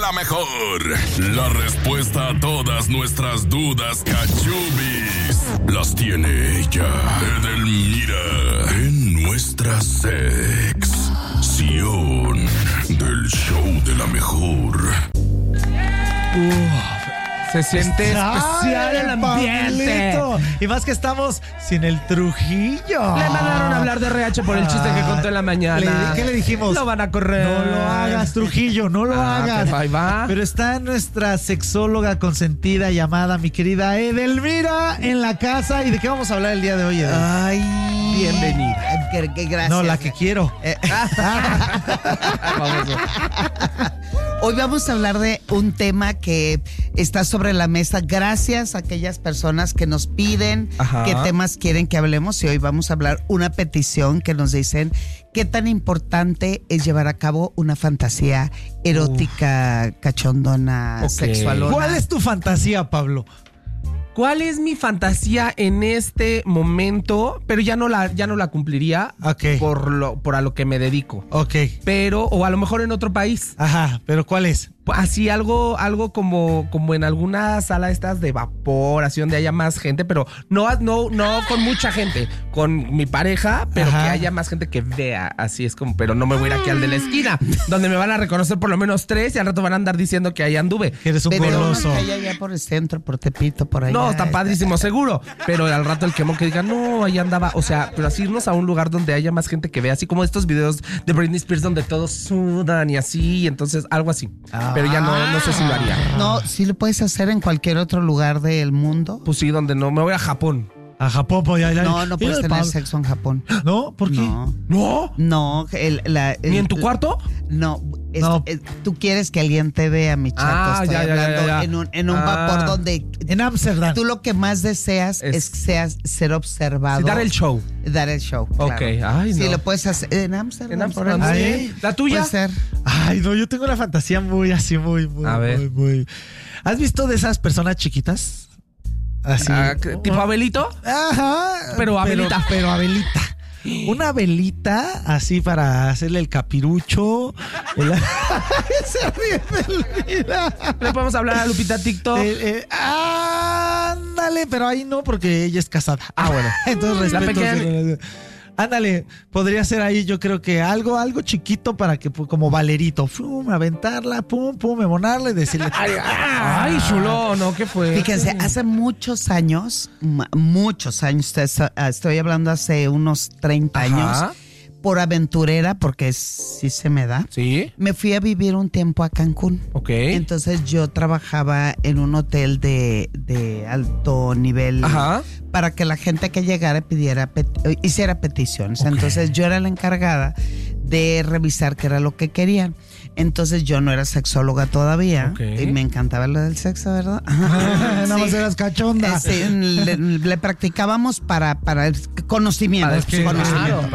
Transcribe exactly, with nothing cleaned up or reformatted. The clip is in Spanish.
la mejor. La respuesta a todas nuestras dudas cachubis las tiene ella, Edelmira, en nuestra sección del show de la mejor. Uf. Se siente especial el ambiente. Pablito. Y más que estamos sin el Trujillo. Le mandaron a hablar de R H por el chiste que contó en la mañana. Le, ¿Qué le dijimos? Lo van a correr. No lo hagas, Trujillo, no lo ah, hagas. Pero ahí va. Pero está nuestra sexóloga consentida llamada mi querida Edelmira en la casa. ¿Y de qué vamos a hablar el día de hoy, Edel? Ay, bienvenida. Qué, qué gracias. No, la que quiero. Eh, Vamos. Hoy vamos a hablar de un tema que está sobre la mesa gracias a aquellas personas que nos piden Ajá. qué temas quieren que hablemos, y hoy vamos a hablar una petición que nos dicen qué tan importante es llevar a cabo una fantasía erótica, Uf. cachondona, Okay. sexualona. ¿Cuál es tu fantasía, Pablo? ¿Cuál es mi fantasía en este momento? Pero ya no la, ya no la cumpliría Ok. por lo, por a lo que me dedico. Ok. Pero, o a lo mejor en otro país. Ajá, pero ¿cuál es? Así algo, algo como, como en alguna sala estas de vapor, así donde haya más gente, pero no, no, no con mucha gente, con mi pareja, pero Ajá. que haya más gente que vea. Así es como, pero no me voy a ir aquí al de la esquina, donde me van a reconocer por lo menos tres y al rato van a andar diciendo que ahí anduve. Que eres un Pero uno goloso. que hay allá por el centro, por Tepito, por allá. No, está padrísimo, seguro. Pero al rato el quemón que diga, no, ahí andaba. O sea, pero así irnos a un lugar donde haya más gente que vea, así como estos videos de Britney Spears donde todos sudan y así, y entonces algo así. Ah. Pero ya no, no sé si lo haría. No, sí lo puedes hacer en cualquier otro lugar del mundo. Pues sí, donde no, me voy a Japón. A Japón, pues ya, ya. No, no puedes Mira, tener Pablo. sexo en Japón. ¿No? ¿Por qué? No. ¿No? No, el, la, el- ¿Ni en tu cuarto? No, es- No. es- tú quieres que alguien te vea, mi chato. Ah, Estoy ya, ya, hablando ya, ya. en un, en un Ah. vapor donde En Ámsterdam. tú lo que más deseas es, Es- seas, ser observado. Sí, dar el show. Dar el show. Ok, claro. ay, Sí, no. lo puedes hacer en Ámsterdam. En por Ámsterdam, ejemplo. sí. ¿La tuya? Puede ser. Ay, no, yo tengo una fantasía muy así, muy, muy, A ver. muy, muy. ¿Has visto de esas personas chiquitas? Así. Ah, ¿qué- ¿Tipo Abelito? Ajá. Pero Abelita. Pero, pero Abelita. Una velita así para hacerle el capirucho. El... Se ríe del vida. ¿Le podemos hablar a Lupita TikTok? Eh, eh, ándale, pero ahí no, porque ella es casada. Ah, bueno. Entonces La respeto. pequeña- Ándale, podría ser ahí, yo creo que algo, algo chiquito para que, pues, como Valerito, pum, aventarla, pum, pum, emonarle y decirle. Ay, ay, chulo, ¿no? ¿Qué fue? Fíjense, hace muchos años, ma- muchos años, estoy- estoy hablando hace unos treinta Ajá. años, por aventurera, porque sí se me da, ¿Sí? me fui a vivir un tiempo a Cancún. Ok. Entonces yo trabajaba en un hotel de, de alto nivel Ajá. para que la gente que llegara pidiera pet- hiciera peticiones. Ok. Entonces yo era la encargada de revisar qué era lo que querían. Entonces yo no era sexóloga todavía Ok. y me encantaba lo del sexo, ¿verdad? Nada más Sí. eras cachonda. Eh, sí, le, le practicábamos para, para el conocimiento. Para que- conocimiento. Claro.